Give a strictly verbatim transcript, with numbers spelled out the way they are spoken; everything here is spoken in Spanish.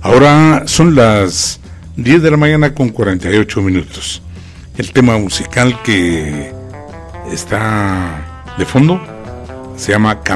Ahora son las diez de la mañana con cuarenta y ocho minutos. El tema musical que está de fondo se llama